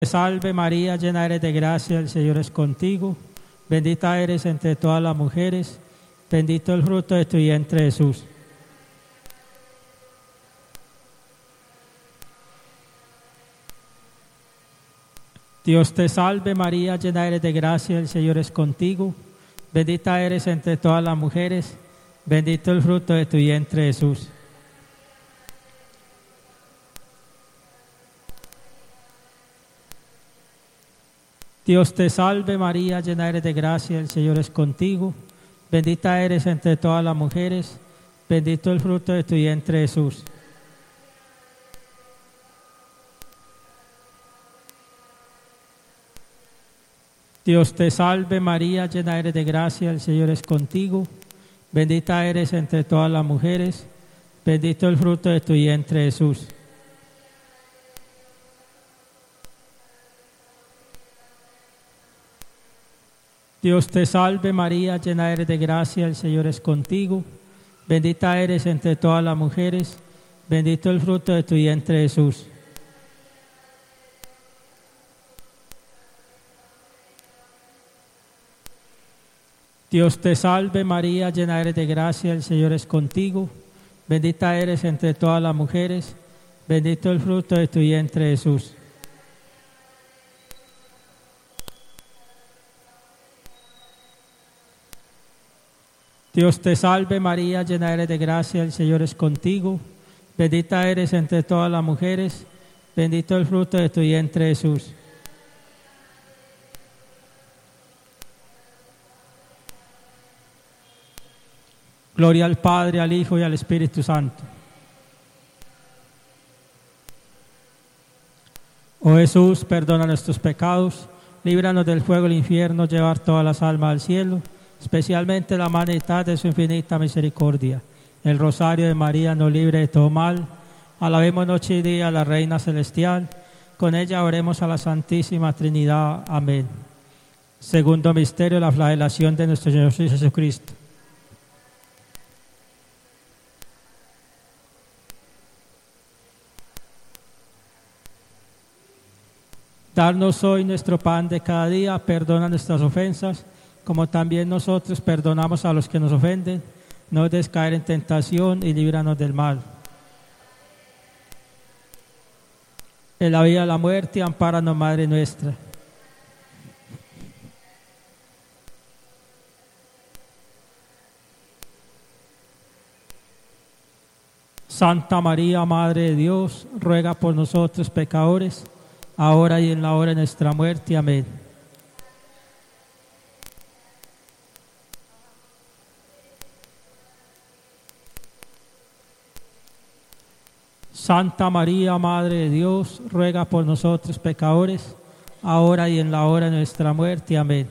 Salve María, llena eres de gracia, el Señor es contigo. Bendita eres entre todas las mujeres, bendito el fruto de tu vientre Jesús. Dios te salve María, llena eres de gracia, el Señor es contigo. Bendita eres entre todas las mujeres, bendito el fruto de tu vientre Jesús. Dios te salve María, llena eres de gracia, el Señor es contigo. Bendita eres entre todas las mujeres, bendito el fruto de tu vientre Jesús. Dios te salve María, llena eres de gracia, el Señor es contigo. Bendita eres entre todas las mujeres, bendito el fruto de tu vientre Jesús. Dios te salve María, llena eres de gracia, el Señor es contigo. Bendita eres entre todas las mujeres, bendito el fruto de tu vientre Jesús. Dios te salve María, llena eres de gracia, el Señor es contigo. Bendita eres entre todas las mujeres, bendito el fruto de tu vientre Jesús. Dios te salve María, llena eres de gracia, el Señor es contigo. Bendita eres entre todas las mujeres, bendito el fruto de tu vientre Jesús. Gloria al Padre, al Hijo y al Espíritu Santo. Oh Jesús, perdona nuestros pecados, líbranos del fuego del infierno, llevar todas las almas al cielo, especialmente la humanidad de su infinita misericordia. El rosario de María nos libre de todo mal. Alabemos noche y día a la Reina Celestial. Con ella oremos a la Santísima Trinidad. Amén. Segundo misterio, la flagelación de nuestro Señor Jesucristo. Darnos hoy nuestro pan de cada día, perdona nuestras ofensas, como también nosotros perdonamos a los que nos ofenden. No dejes caer en tentación y líbranos del mal. En la vida y la muerte, ampáranos, Madre nuestra. Santa María, Madre de Dios, ruega por nosotros pecadores, ahora y en la hora de nuestra muerte. Amén. Santa María, Madre de Dios, ruega por nosotros pecadores, ahora y en la hora de nuestra muerte. Amén.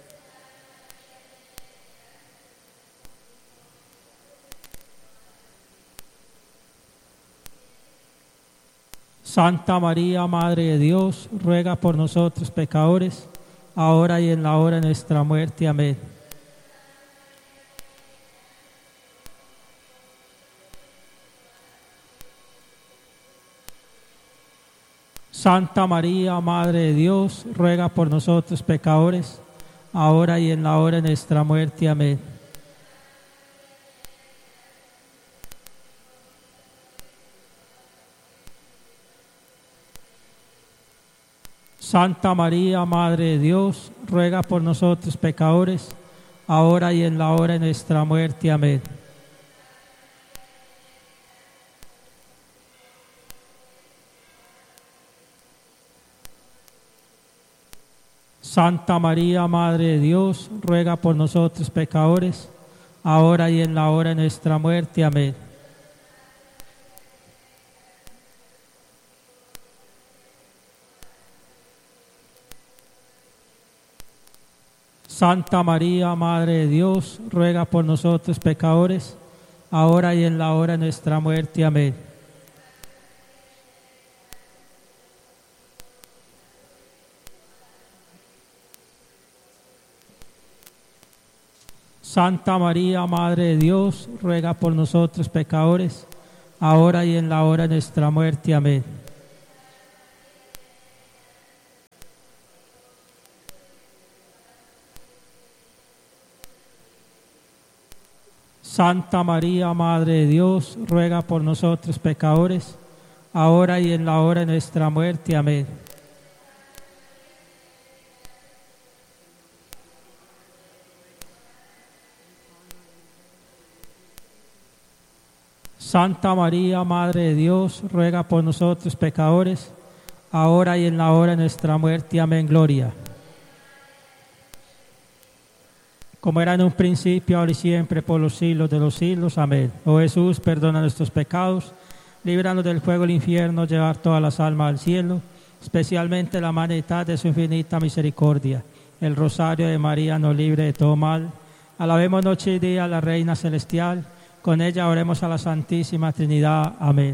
Santa María, Madre de Dios, ruega por nosotros pecadores, ahora y en la hora de nuestra muerte. Amén. Santa María, Madre de Dios, ruega por nosotros pecadores, ahora y en la hora de nuestra muerte. Amén. Santa María, Madre de Dios, ruega por nosotros pecadores, ahora y en la hora de nuestra muerte. Amén. Santa María, Madre de Dios, ruega por nosotros pecadores, ahora y en la hora de nuestra muerte. Amén. Santa María, Madre de Dios, ruega por nosotros pecadores, ahora y en la hora de nuestra muerte. Amén. Santa María, Madre de Dios, ruega por nosotros pecadores, ahora y en la hora de nuestra muerte. Amén. Santa María, Madre de Dios, ruega por nosotros pecadores, ahora y en la hora de nuestra muerte. Amén. Santa María, Madre de Dios, ruega por nosotros pecadores, ahora y en la hora de nuestra muerte. Amén. Gloria. Como era en un principio, ahora y siempre, por los siglos de los siglos. Amén. Oh Jesús, perdona nuestros pecados, líbranos del fuego del infierno, llevar todas las almas al cielo, especialmente la majestad de su infinita misericordia. El rosario de María nos libre de todo mal. Alabemos noche y día a la Reina Celestial. Con ella oremos a la Santísima Trinidad. Amén.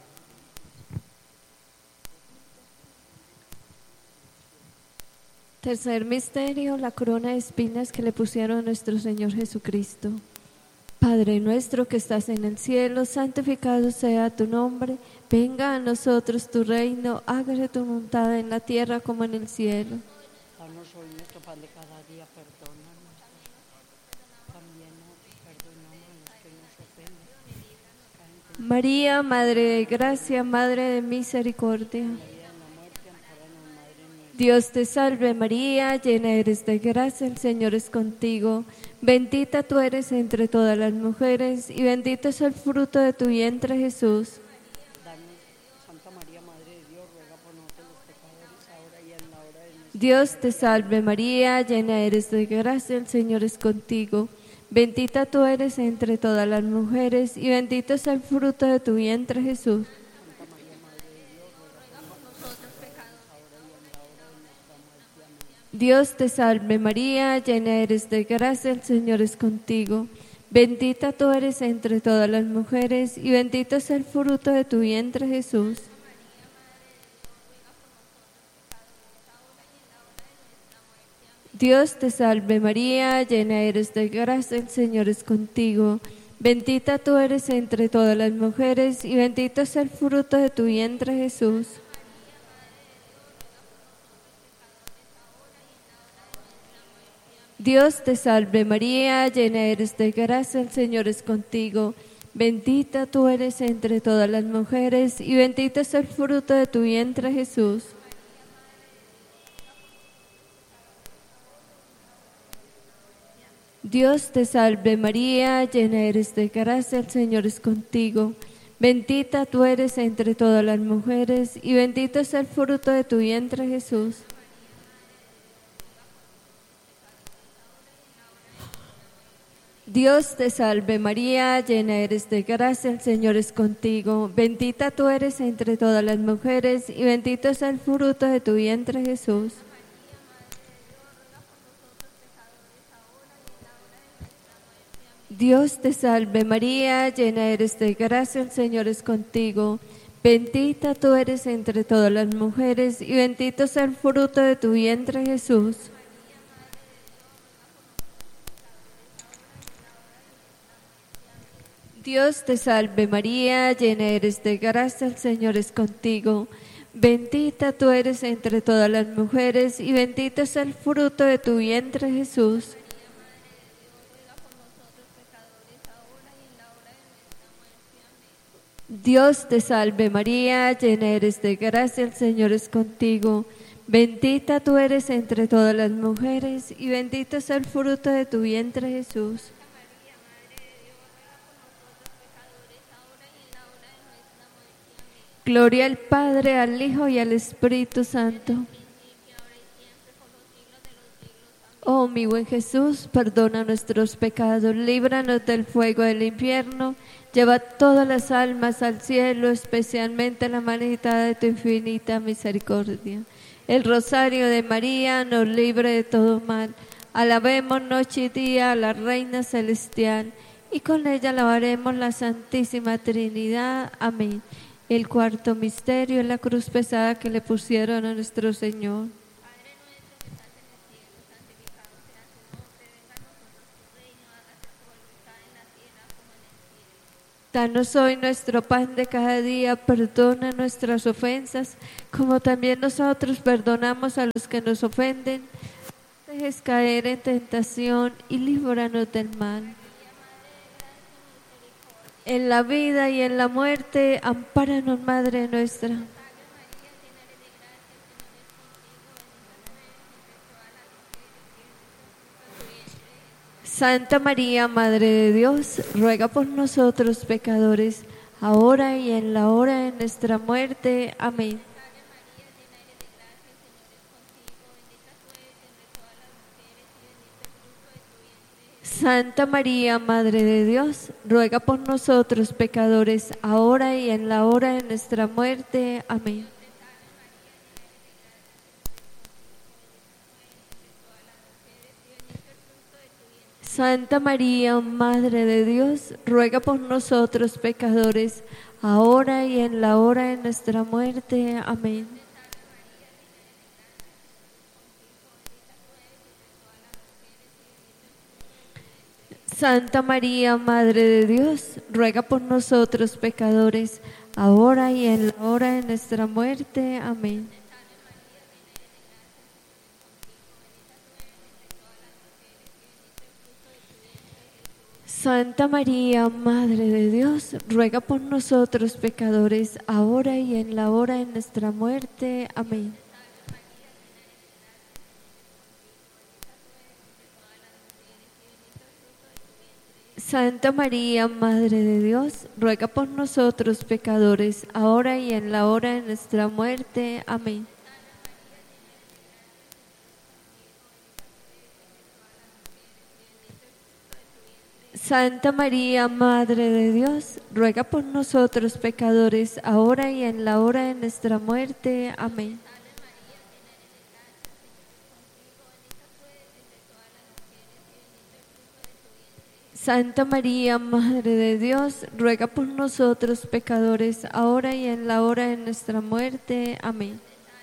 Tercer misterio, la corona de espinas que le pusieron a nuestro Señor Jesucristo. Padre nuestro que estás en el cielo, santificado sea tu nombre. Venga a nosotros tu reino, hágase tu voluntad en la tierra como en el cielo. Danos hoy nuestro pan de cada día, perdónanos. También nos perdonamos a los que nos ofenden. María, Madre de gracia, Madre de misericordia. Dios te salve María, llena eres de gracia, el Señor es contigo. Bendita tú eres entre todas las mujeres y bendito es el fruto de tu vientre Jesús. Santa María, Madre de Dios, ruega por nosotros los pecadores, ahora y en la hora de nuestra muerte. Dios te salve María, llena eres de gracia, el Señor es contigo. Bendita tú eres entre todas las mujeres y bendito es el fruto de tu vientre Jesús. Dios te salve María, llena eres de gracia, el Señor es contigo. Bendita tú eres entre todas las mujeres y bendito es el fruto de tu vientre Jesús. Dios te salve María, llena eres de gracia, el Señor es contigo. Bendita tú eres entre todas las mujeres y bendito es el fruto de tu vientre Jesús. Dios te salve María, llena eres de gracia, el Señor es contigo. Bendita tú eres entre todas las mujeres y bendito es el fruto de tu vientre Jesús. Dios te salve María, llena eres de gracia, el Señor es contigo. Bendita tú eres entre todas las mujeres y bendito es el fruto de tu vientre Jesús. Dios te salve María, llena eres de gracia, el Señor es contigo. Bendita tú eres entre todas las mujeres y bendito es el fruto de tu vientre Jesús. Dios te salve María, llena eres de gracia, el Señor es contigo. Bendita tú eres entre todas las mujeres y bendito es el fruto de tu vientre Jesús. Dios te salve María, llena eres de gracia, el Señor es contigo. Bendita tú eres entre todas las mujeres y bendito es el fruto de tu vientre Jesús. Dios te salve María, llena eres de gracia, el Señor es contigo. Bendita tú eres entre todas las mujeres y bendito es el fruto de tu vientre Jesús. Gloria al Padre, al Hijo y al Espíritu Santo. Oh mi buen Jesús, perdona nuestros pecados, líbranos del fuego del infierno, lleva todas las almas al cielo, especialmente la majestad de tu infinita misericordia. El rosario de María nos libre de todo mal. Alabemos noche y día a la Reina Celestial y con ella alabaremos la Santísima Trinidad. Amén. El cuarto misterio es la cruz pesada que le pusieron a nuestro Señor. Danos hoy nuestro pan de cada día, perdona nuestras ofensas, como también nosotros perdonamos a los que nos ofenden. No dejes caer en tentación y líbranos del mal. En la vida y en la muerte, ampáranos, Madre nuestra. Santa María, Madre de Dios, ruega por nosotros pecadores, ahora y en la hora de nuestra muerte. Amén. Santa María, Madre de Dios, ruega por nosotros pecadores, ahora y en la hora de nuestra muerte. Amén. Santa María, Madre de Dios, ruega por nosotros pecadores, ahora y en la hora de nuestra muerte. Amén. Santa María, Madre de Dios, ruega por nosotros pecadores, ahora y en la hora de nuestra muerte. Amén. Santa María, Madre de Dios, ruega por nosotros pecadores, ahora y en la hora de nuestra muerte. Amén. Santa María, Madre de Dios, ruega por nosotros pecadores, ahora y en la hora de nuestra muerte. Amén. Santa María, Madre de Dios, ruega por nosotros pecadores, ahora y en la hora de nuestra muerte. Amén. Santa María, Madre de Dios, ruega por nosotros pecadores, ahora y en la hora de nuestra muerte. Amén.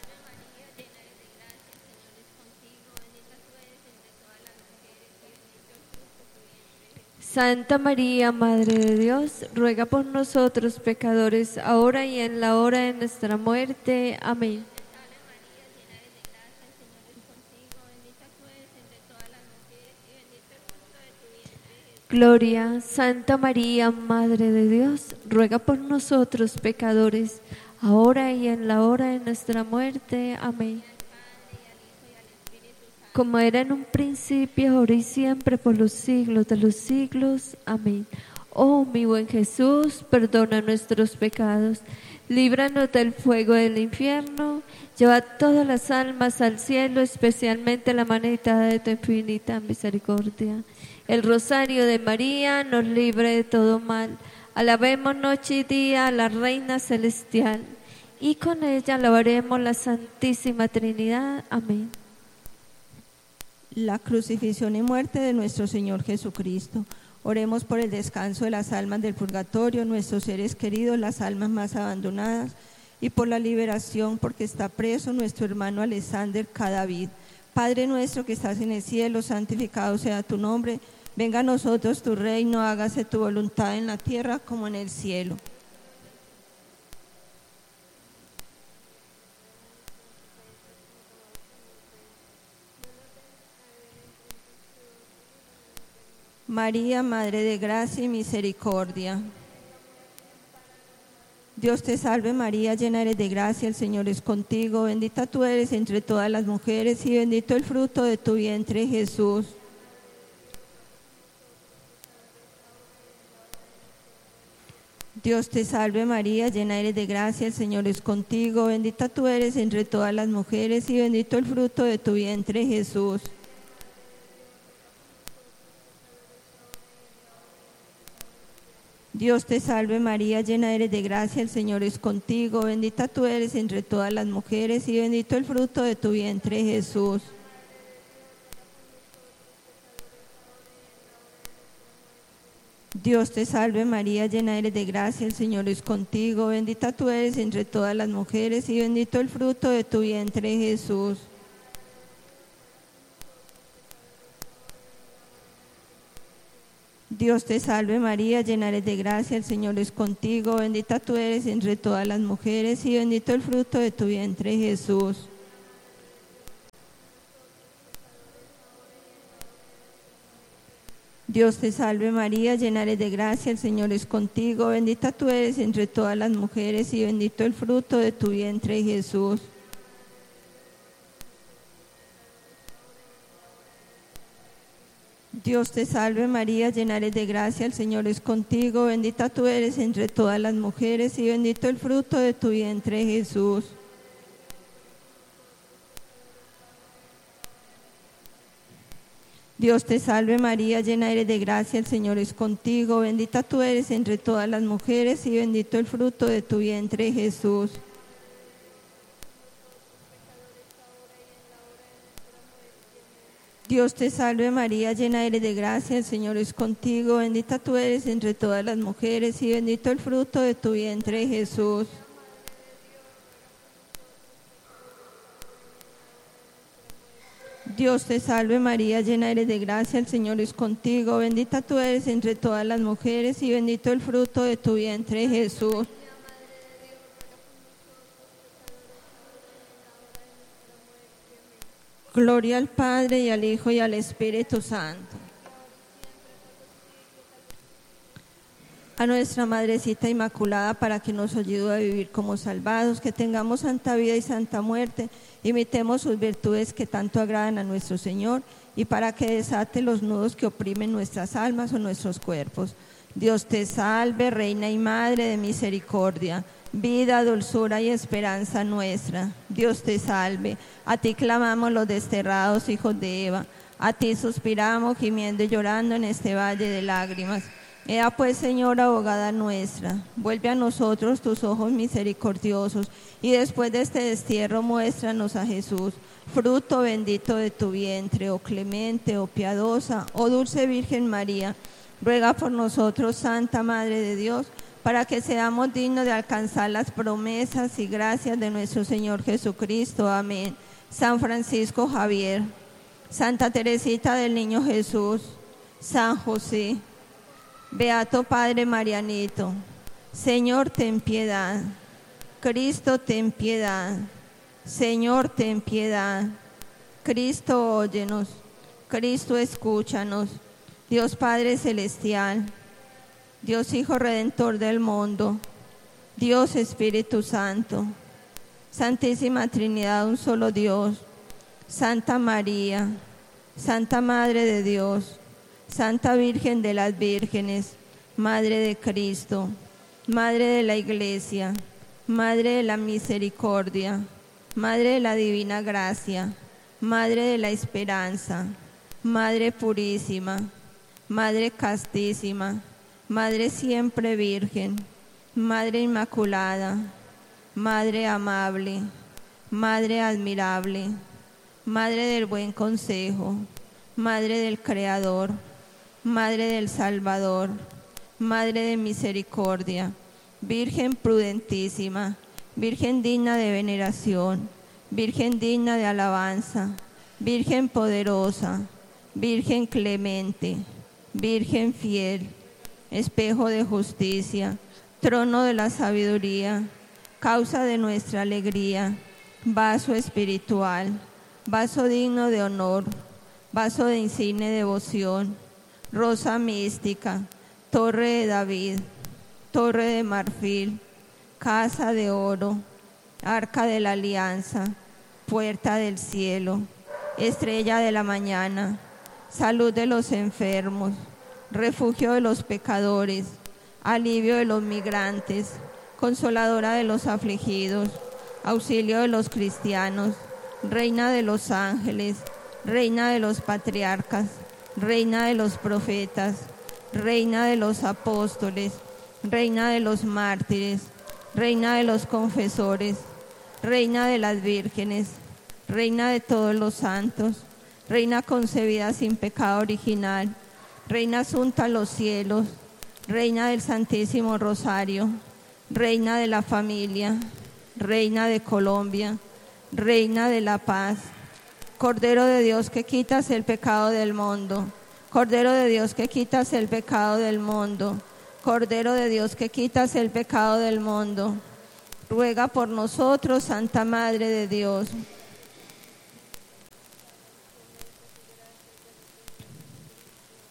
Santa María, Madre de Dios, ruega por nosotros pecadores, ahora y en la hora de nuestra muerte. Amén. Gloria, Santa María, Madre de Dios, ruega por nosotros pecadores, ahora y en la hora de nuestra muerte. Amén. Como era en un principio, ahora y siempre, por los siglos de los siglos. Amén. Oh, mi buen Jesús, perdona nuestros pecados, líbranos del fuego del infierno, lleva todas las almas al cielo, especialmente la manita de tu infinita misericordia. El rosario de María nos libre de todo mal. Alabemos noche y día a la Reina Celestial, y con ella alabaremos la Santísima Trinidad. Amén. La crucifixión y muerte de nuestro Señor Jesucristo. Oremos por el descanso de las almas del purgatorio, nuestros seres queridos, las almas más abandonadas, y por la liberación, porque está preso nuestro hermano Alexander Cadavid. Padre nuestro que estás en el cielo, santificado sea tu nombre. Venga a nosotros tu reino, hágase tu voluntad en la tierra como en el cielo. María, Madre de Gracia y Misericordia. Dios te salve María, llena eres de gracia, el Señor es contigo, bendita tú eres entre todas las mujeres y bendito el fruto de tu vientre, Jesús. Dios te salve María, llena eres de gracia, el Señor es contigo, bendita tú eres entre todas las mujeres y bendito el fruto de tu vientre, Jesús. Dios te salve María, llena eres de gracia, el Señor es contigo, bendita tú eres entre todas las mujeres y bendito el fruto de tu vientre, Jesús. Dios te salve María, llena eres de gracia, el Señor es contigo, bendita tú eres entre todas las mujeres y bendito el fruto de tu vientre, Jesús. Dios te salve María, llena eres de gracia, el Señor es contigo, bendita tú eres entre todas las mujeres y bendito el fruto de tu vientre, Jesús. Dios te salve María, llena eres de gracia, el Señor es contigo, bendita tú eres entre todas las mujeres y bendito el fruto de tu vientre, Jesús. Dios te salve María, llena eres de gracia, el Señor es contigo, bendita tú eres entre todas las mujeres y bendito el fruto de tu vientre, Jesús. Dios te salve María, llena eres de gracia, el Señor es contigo, bendita tú eres entre todas las mujeres y bendito el fruto de tu vientre, Jesús. Dios te salve María, llena eres de gracia, el Señor es contigo, bendita tú eres entre todas las mujeres y bendito el fruto de tu vientre, Jesús. Dios te salve María, llena eres de gracia, el Señor es contigo, bendita tú eres entre todas las mujeres y bendito el fruto de tu vientre, Jesús. Gloria al Padre y al Hijo y al Espíritu Santo. A nuestra Madrecita Inmaculada, para que nos ayude a vivir como salvados, que tengamos santa vida y santa muerte, imitemos sus virtudes que tanto agradan a nuestro Señor, y para que desate los nudos que oprimen nuestras almas o nuestros cuerpos. Dios te salve, Reina y Madre de misericordia, vida, dulzura y esperanza nuestra. Dios te salve, a ti clamamos los desterrados hijos de Eva, a ti suspiramos gimiendo y llorando en este valle de lágrimas. Ea pues, Señora, abogada nuestra, vuelve a nosotros tus ojos misericordiosos, y después de este destierro muéstranos a Jesús, fruto bendito de tu vientre, oh clemente, oh piadosa, oh dulce Virgen María. Ruega por nosotros, Santa Madre de Dios, para que seamos dignos de alcanzar las promesas y gracias de nuestro Señor Jesucristo. Amén. San Francisco Javier, Santa Teresita del Niño Jesús, San José, Beato Padre Marianito, Señor, ten piedad. Cristo, ten piedad. Señor, ten piedad. Cristo, óyenos. Cristo, escúchanos. Dios Padre Celestial, Dios Hijo Redentor del mundo, Dios Espíritu Santo, Santísima Trinidad, un solo Dios, Santa María, Santa Madre de Dios, Santa Virgen de las Vírgenes, Madre de Cristo, Madre de la Iglesia, Madre de la Misericordia, Madre de la Divina Gracia, Madre de la Esperanza, Madre Purísima, Madre Castísima, Madre Siempre Virgen, Madre Inmaculada, Madre Amable, Madre Admirable, Madre del Buen Consejo, Madre del Creador, Madre del Salvador, Madre de Misericordia, Virgen prudentísima, Virgen digna de veneración, Virgen digna de alabanza, Virgen poderosa, Virgen clemente, Virgen fiel, espejo de justicia, trono de la sabiduría, causa de nuestra alegría, vaso espiritual, vaso digno de honor, vaso de insigne devoción, rosa mística, torre de David, torre de marfil, casa de oro, arca de la alianza, puerta del cielo, estrella de la mañana, salud de los enfermos, refugio de los pecadores, alivio de los migrantes, consoladora de los afligidos, auxilio de los cristianos, reina de los ángeles, reina de los patriarcas, reina de los profetas, reina de los apóstoles, reina de los mártires, reina de los confesores, reina de las vírgenes, reina de todos los santos, reina concebida sin pecado original, reina asunta a los cielos, reina del Santísimo Rosario, reina de la familia, reina de Colombia, reina de la paz, Cordero de Dios que quitas el pecado del mundo, Cordero de Dios que quitas el pecado del mundo, Cordero de Dios que quitas el pecado del mundo, ruega por nosotros, Santa Madre de Dios.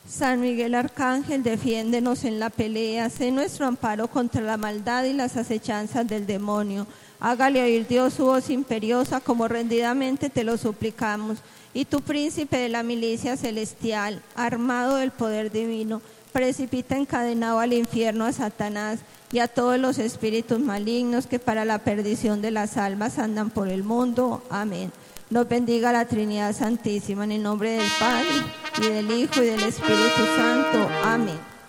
San Miguel Arcángel, defiéndenos en la pelea, sé nuestro amparo contra la maldad y las acechanzas del demonio. Hágale oír Dios su voz imperiosa, como rendidamente te lo suplicamos. Y tú, príncipe de la milicia celestial, armado del poder divino, precipita encadenado al infierno a Satanás y a todos los espíritus malignos que para la perdición de las almas andan por el mundo. Amén. Nos bendiga la Trinidad Santísima, en el nombre del Padre, y del Hijo, y del Espíritu Santo. Amén.